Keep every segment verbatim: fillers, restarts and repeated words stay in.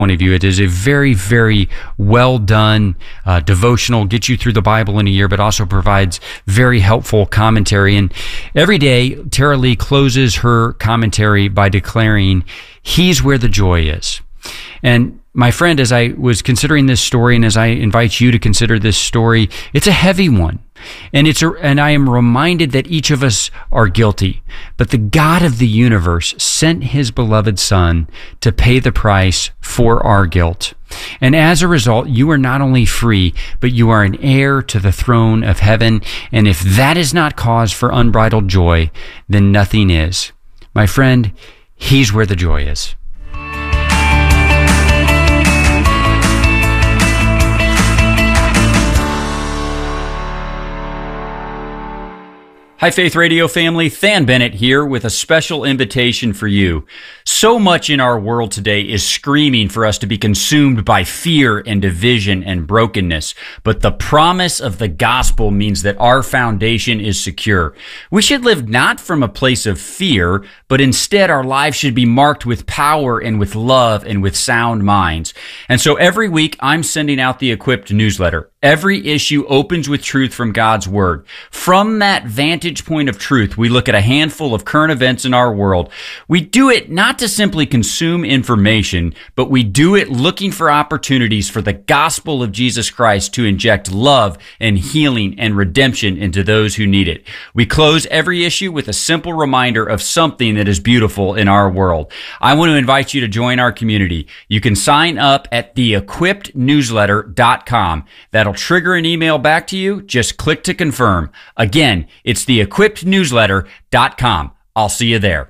Point of view. It is a very, very well done uh, devotional, gets you through the Bible in a year, but also provides very helpful commentary. And every day, Tara Lee closes her commentary by declaring, "He's where the joy is." And my friend, as I was considering this story, and as I invite you to consider this story, it's a heavy one. And it's a, and I am reminded that each of us are guilty. But the God of the universe sent his beloved Son to pay the price for our guilt. And as a result, you are not only free, but you are an heir to the throne of heaven. And if that is not cause for unbridled joy, then nothing is. My friend, he's where the joy is. Hi, Faith Radio family. Than Bennett here with a special invitation for you. So much in our world today is screaming for us to be consumed by fear and division and brokenness. But the promise of the gospel means that our foundation is secure. We should live not from a place of fear, but instead our lives should be marked with power and with love and with sound minds. And so every week I'm sending out the Equipped newsletter. Every issue opens with truth from God's Word. From that vantage point of truth, we look at a handful of current events in our world. We do it not to simply consume information, but we do it looking for opportunities for the gospel of Jesus Christ to inject love and healing and redemption into those who need it. We close every issue with a simple reminder of something that is beautiful in our world. I want to invite you to join our community. You can sign up at the equipped newsletter dot com. That'll trigger an email back to you. Just click to confirm. Again, it's the equipped newsletter dot com. I'll see you there.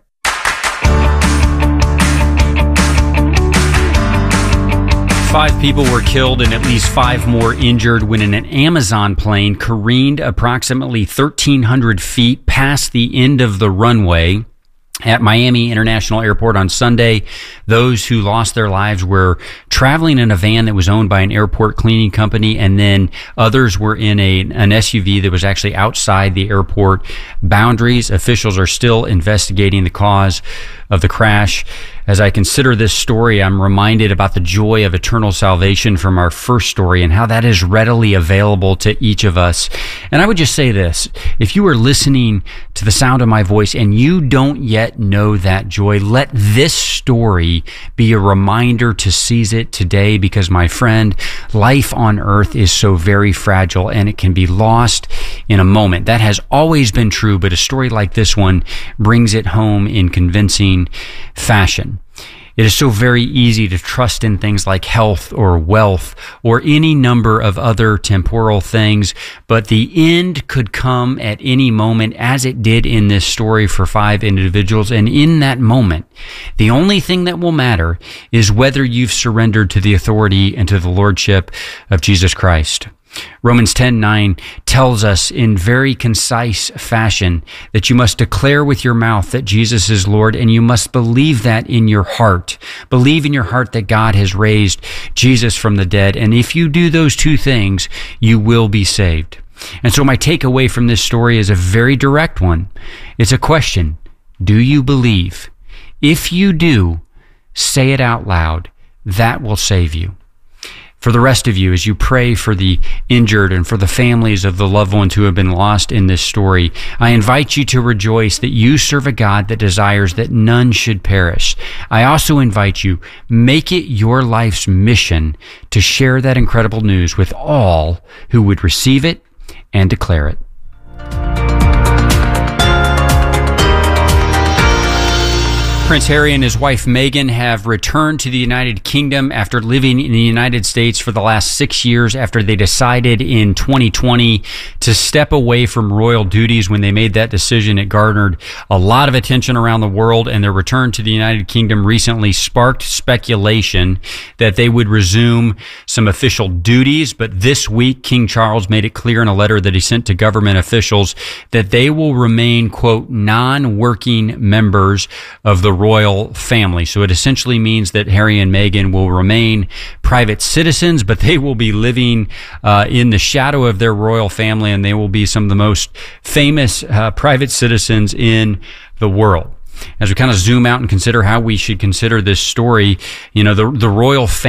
Five people were killed and at least five more injured when an Amazon plane careened approximately thirteen hundred feet past the end of the runway at Miami International Airport on Sunday. Those who lost their lives were traveling in a van that was owned by an airport cleaning company, and then others were in a an S U V that was actually outside the airport boundaries. Officials are still investigating the cause of the crash. As I consider this story, I'm reminded about the joy of eternal salvation from our first story and how that is readily available to each of us. And I would just say this: if you are listening to the sound of my voice and you don't yet know that joy, let this story be a reminder to seize it today, because my friend, life on earth is so very fragile and it can be lost in a moment. That has always been true, but a story like this one brings it home in convincing fashion. It is so very easy to trust in things like health or wealth or any number of other temporal things, but the end could come at any moment, as it did in this story for five individuals. And in that moment, the only thing that will matter is whether you've surrendered to the authority and to the lordship of Jesus Christ. Romans ten nine tells us in very concise fashion that you must declare with your mouth that Jesus is Lord, and you must believe that in your heart. Believe in your heart that God has raised Jesus from the dead, and if you do those two things, you will be saved. And so my takeaway from this story is a very direct one. It's a question: do you believe? If you do, say it out loud. That will save you. For the rest of you, as you pray for the injured and for the families of the loved ones who have been lost in this story, I invite you to rejoice that you serve a God that desires that none should perish. I also invite you, make it your life's mission to share that incredible news with all who would receive it and declare it. Prince Harry and his wife Meghan have returned to the United Kingdom after living in the United States for the last six years after they decided in twenty twenty to step away from royal duties. When they made that decision, it garnered a lot of attention around the world, and their return to the United Kingdom recently sparked speculation that they would resume some official duties. But this week, King Charles made it clear in a letter that he sent to government officials that they will remain, quote, non-working members of the royal family. So it essentially means that Harry and Meghan will remain private citizens, but they will be living uh, in the shadow of their royal family, and they will be some of the most famous uh, private citizens in the world. as we kind of zoom out and consider how we should consider this story, you know, the the royal family